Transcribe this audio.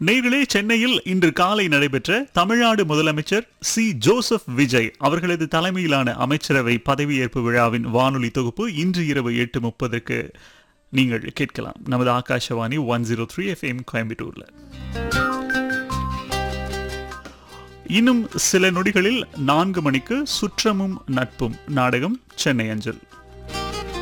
நேர்களே, சென்னையில் இன்று காலை நடைபெற்ற தமிழ்நாடு முதலமைச்சர் சி ஜோசப் விஜய் அவர்களது தலைமையிலான அமைச்சரவை பதவியேற்பு விழாவின் வானொலி தொகுப்பு இன்று இரவு 8:30 நீங்கள் கேட்கலாம். நமது ஆகாஷவாணி 103 FM கோயம்புத்தூர்ல. இன்னும் சில நொடிகளில் 4 மணிக்கு சுற்றமும் நட்பும் நாடகம் சென்னை அஞ்சல்.